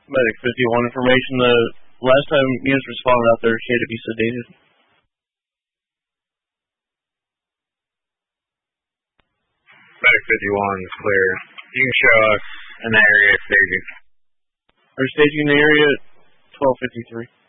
Medic 51 information. The last time units responded out there, she had to be sedated. Medic 51 is clear. You can show us in the area staging. We're staging the area at 12:53.